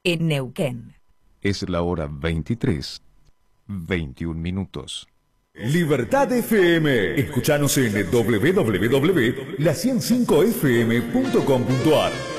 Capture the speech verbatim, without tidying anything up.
en Neuquén. Es la hora veintitrés, veintiún minutos. Libertad F M. Escuchanos en doble u doble u doble u punto la ciento cinco f m punto com punto a r.